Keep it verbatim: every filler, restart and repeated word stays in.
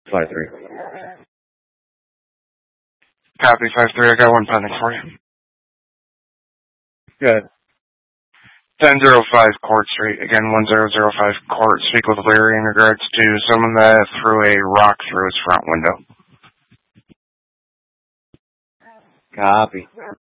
Five three. Copy five three. I got one pending for you. Good. ten oh five Court Street. Again, one zero zero five Court. Speak with Larry in regards to someone that threw a rock through his front window. Copy.